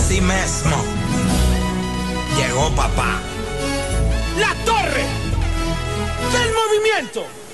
Así mismo. Llegó papá. La torre del movimiento.